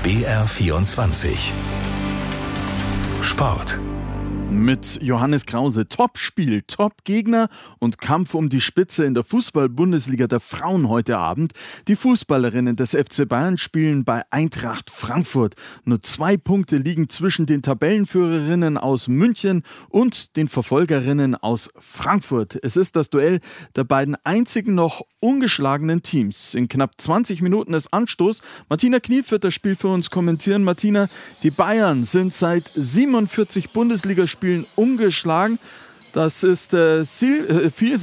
BR24 Sport. Mit Johannes Krause. Topspiel, Top-Gegner und Kampf um die Spitze in der Fußball-Bundesliga der Frauen heute Abend. Die Fußballerinnen des FC Bayern spielen bei Eintracht Frankfurt. Nur 2 Punkte liegen zwischen den Tabellenführerinnen aus München und den Verfolgerinnen aus Frankfurt. Es ist das Duell der beiden einzigen noch ungeschlagenen Teams. In knapp 20 Minuten ist Anstoß. Martina Knief wird das Spiel für uns kommentieren. Martina, die Bayern sind seit 47 Bundesligaspielen ungeschlagen. Das ist viel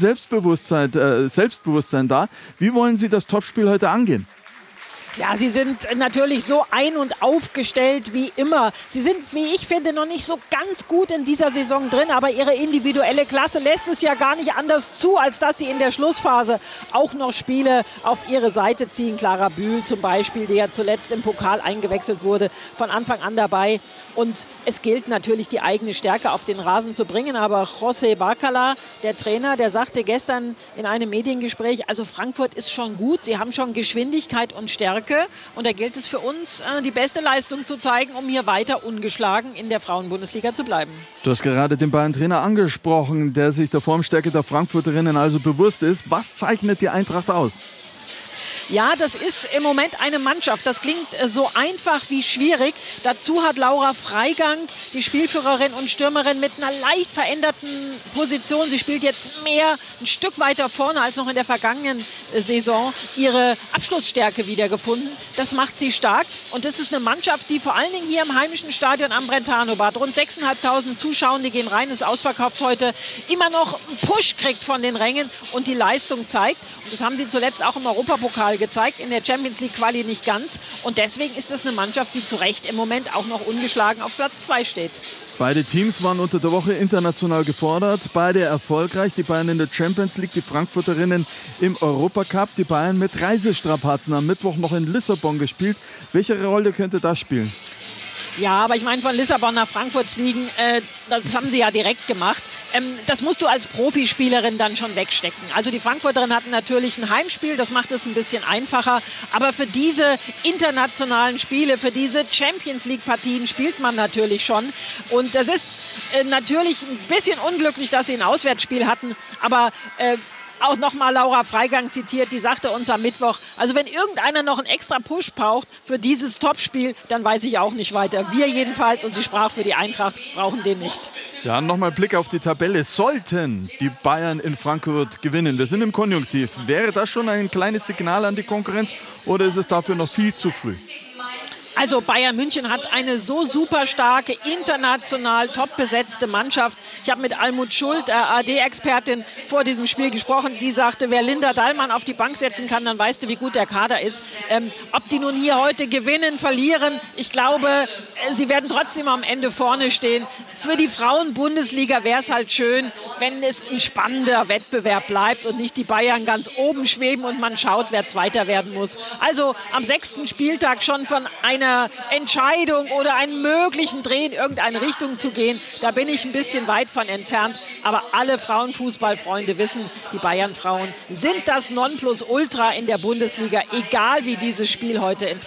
Selbstbewusstsein da. Wie wollen Sie das Topspiel heute angehen? Ja, sie sind natürlich so ein- und aufgestellt wie immer. Sie sind, wie ich finde, noch nicht so ganz gut in dieser Saison drin, aber ihre individuelle Klasse lässt es ja gar nicht anders zu, als dass sie in der Schlussphase auch noch Spiele auf ihre Seite ziehen. Clara Bühl zum Beispiel, die ja zuletzt im Pokal eingewechselt wurde, von Anfang an dabei. Und es gilt natürlich, die eigene Stärke auf den Rasen zu bringen. Aber José Bacala, der Trainer, der sagte gestern in einem Mediengespräch, also Frankfurt ist schon gut, sie haben schon Geschwindigkeit und Stärke. Und da gilt es für uns, die beste Leistung zu zeigen, um hier weiter ungeschlagen in der Frauenbundesliga zu bleiben. Du hast gerade den Bayern-Trainer angesprochen, der sich der Formstärke der Frankfurterinnen also bewusst ist. Was zeichnet die Eintracht aus? Ja, das ist im Moment eine Mannschaft. Das klingt so einfach wie schwierig. Dazu hat Laura Freigang, die Spielführerin und Stürmerin, mit einer leicht veränderten Position. Sie spielt jetzt ein Stück weiter vorne als noch in der vergangenen Saison, ihre Abschlussstärke wiedergefunden. Das macht sie stark. Und das ist eine Mannschaft, die vor allen Dingen hier im heimischen Stadion am Brentano-Bad, rund 6.500 Zuschauer, die gehen rein, ist ausverkauft heute, immer noch einen Push kriegt von den Rängen und die Leistung zeigt. Und das haben sie zuletzt auch im Europapokal gezeigt, in der Champions League Quali nicht ganz. Und deswegen ist das eine Mannschaft, die zu Recht im Moment auch noch ungeschlagen auf Platz 2 steht. Beide Teams waren unter der Woche international gefordert, beide erfolgreich. Die Bayern in der Champions League, die Frankfurterinnen im Europacup. Die Bayern mit Reisestrapazen am Mittwoch noch in Lissabon gespielt. Welche Rolle könnte das spielen? Ja, aber ich meine, von Lissabon nach Frankfurt fliegen, das haben sie ja direkt gemacht. Das musst du als Profispielerin dann schon wegstecken. Also die Frankfurterinnen hatten natürlich ein Heimspiel, das macht es ein bisschen einfacher. Aber für diese internationalen Spiele, für diese Champions-League-Partien spielt man natürlich schon. Und das ist natürlich ein bisschen unglücklich, dass sie ein Auswärtsspiel hatten. Aber auch nochmal Laura Freigang zitiert, die sagte uns am Mittwoch, also wenn irgendeiner noch einen extra Push braucht für dieses Topspiel, dann weiß ich auch nicht weiter. Wir jedenfalls, und sie sprach für die Eintracht, brauchen den nicht. Ja, nochmal Blick auf die Tabelle. Sollten die Bayern in Frankfurt gewinnen, wir sind im Konjunktiv, wäre das schon ein kleines Signal an die Konkurrenz oder ist es dafür noch viel zu früh? Also Bayern München hat eine so super starke, international top besetzte Mannschaft. Ich habe mit Almut Schuld, der ARD-Expertin, vor diesem Spiel gesprochen. Die sagte, wer Linda Dallmann auf die Bank setzen kann, dann weißt du, wie gut der Kader ist. Ob die nun hier heute gewinnen, verlieren, ich glaube, sie werden trotzdem am Ende vorne stehen. Für die Frauen-Bundesliga wäre es halt schön, wenn es ein spannender Wettbewerb bleibt und nicht die Bayern ganz oben schweben und man schaut, wer Zweiter werden muss. Also am 6. Spieltag schon von einer Entscheidung oder einen möglichen Dreh in irgendeine Richtung zu gehen, da bin ich ein bisschen weit von entfernt. Aber alle Frauenfußballfreunde wissen, die Bayern-Frauen sind das Nonplusultra in der Bundesliga, egal wie dieses Spiel heute in